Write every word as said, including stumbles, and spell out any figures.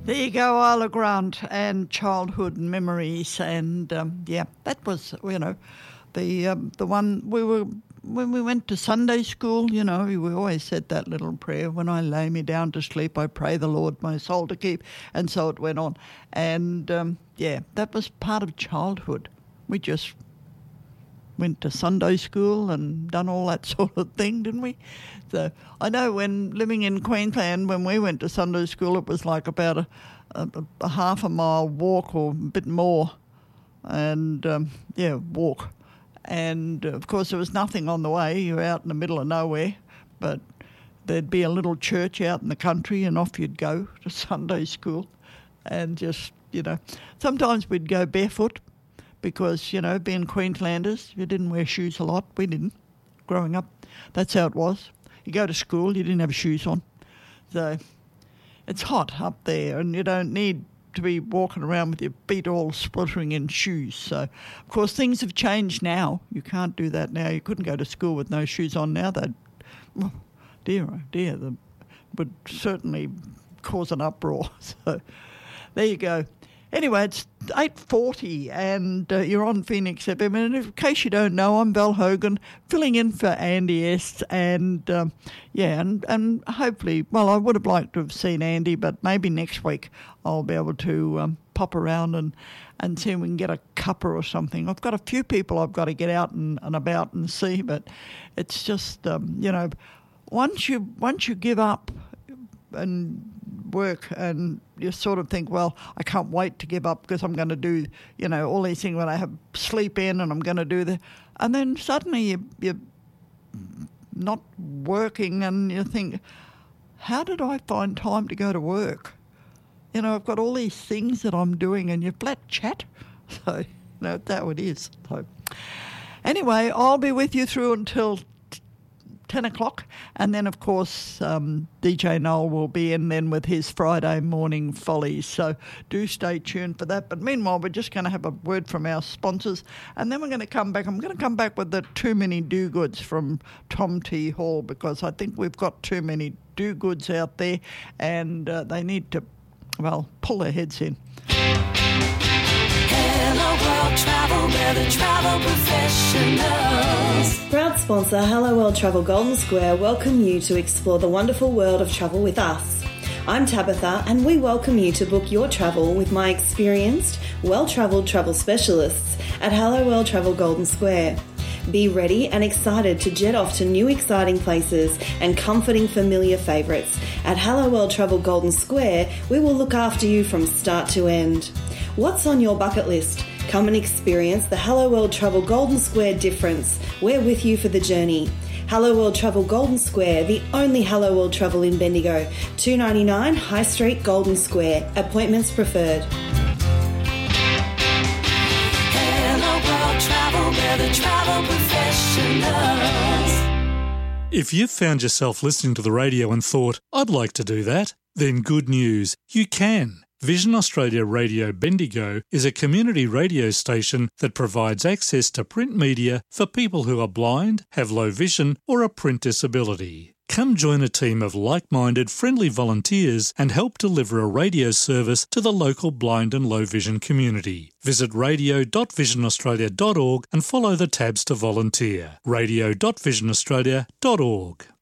There you go, Isla Grant and childhood memories, and um, yeah, that was, you know, the um, the one we were when we went to Sunday school. You know, we always said that little prayer: "When I lay me down to sleep, I pray the Lord my soul to keep," and so it went on. And um, yeah, that was part of childhood. We just went to Sunday school and done all that sort of thing, didn't we? So I know when living in Queensland, when we went to Sunday school, it was like about a, a, a half a mile walk or a bit more. And, um, yeah, walk. And, of course, there was nothing on the way. You were out in the middle of nowhere. But there'd be a little church out in the country and off you'd go to Sunday school. And just, you know, sometimes we'd go barefoot. Because, you know, being Queenslanders, you didn't wear shoes a lot. We didn't, growing up. That's how it was. You go to school, you didn't have shoes on. So it's hot up there, and you don't need to be walking around with your feet all spluttering in shoes. So, of course, things have changed now. You can't do that now. You couldn't go to school with no shoes on now. They'd, oh, dear, oh dear, that would certainly cause an uproar. So there you go. Anyway, it's eight forty and uh, you're on Phoenix F M. And in case you don't know, I'm Val Hogan, filling in for Andy S. And, um, yeah, and, and hopefully, well, I would have liked to have seen Andy, but maybe next week I'll be able to um, pop around and, and see if we can get a cuppa or something. I've got a few people I've got to get out and, and about and see, but it's just, um, you know, once you once you give up and work and you sort of think, well, I can't wait to give up because I'm going to do, you know, all these things when I have sleep in and I'm going to do the, and then suddenly you, you're not working and you think, how did I find time to go to work? You know, I've got all these things that I'm doing and you flat chat. So, you know, that's how it is. So, anyway, I'll be with you through until ten o'clock, and then of course um, D J Noel will be in then with his Friday morning follies, so do stay tuned for that. But meanwhile, we're just going to have a word from our sponsors, and then we're going to come back. I'm going to come back with the too many do-goods from Tom T. Hall, because I think we've got too many do-goods out there, and uh, they need to, well, pull their heads in. Hello World Travel, we're the travel professionals. Proud sponsor Hello World Travel Golden Square welcome you to explore the wonderful world of travel with us. I'm Tabitha, and we welcome you to book your travel with my experienced, well-travelled travel specialists at Hello World Travel Golden Square. Be ready and excited to jet off to new exciting places and comforting familiar favourites. At Hello World Travel Golden Square, we will look after you from start to end. What's on your bucket list? Come and experience the Hello World Travel Golden Square difference. We're with you for the journey. Hello World Travel Golden Square, the only Hello World Travel in Bendigo. two ninety-nine High Street, Golden Square. Appointments preferred. Hello World Travel, we're the travel professionals. If you've found yourself listening to the radio and thought, I'd like to do that, then good news, you can. Vision Australia Radio Bendigo is a community radio station that provides access to print media for people who are blind, have low vision or a print disability. Come join a team of like-minded, friendly volunteers and help deliver a radio service to the local blind and low vision community. Visit radio dot vision australia dot org and follow the tabs to volunteer. radio dot vision australia dot org.